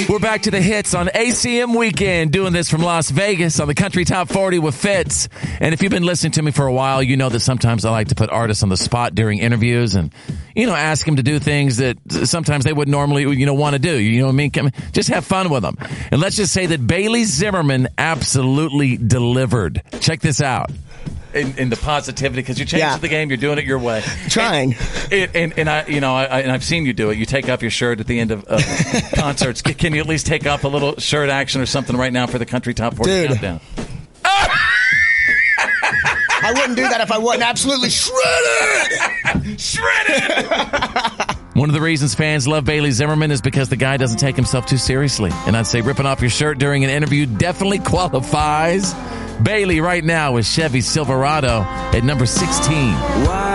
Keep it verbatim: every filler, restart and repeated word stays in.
We're back to the hits on A C M Weekend, doing this from Las Vegas on the Country Top forty with Fitz. And if you've been listening to me for a while, you know that sometimes I like to put artists on the spot during interviews and, you know, ask them to do things that sometimes they would normally, you know, want to do. You know what I mean? Come, just have fun with them. And let's just say that Bailey Zimmerman absolutely delivered. Check this out. In, in the positivity, because you changed Yeah. the game, you're doing it your way. Trying. And, and, and I, you know, I, I, and I've seen you do it. You take off your shirt at the end of uh, concerts. Can, can you at least take off a little shirt action or something right now for the Country Top forty Dude. Countdown? I wouldn't do that if I wasn't absolutely shredded. Shredded! One of the reasons fans love Bailey Zimmerman is because the guy doesn't take himself too seriously. And I'd say ripping off your shirt during an interview definitely qualifies. Bailey right now with Chevy Silverado at number sixteen. Why